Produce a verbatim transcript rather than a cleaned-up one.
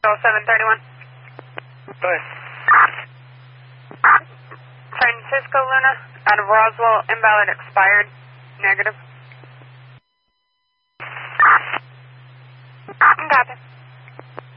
Control seven thirty-one. Go ahead. Francisco Luna, out of Roswell, invalid expired. Negative. Copy.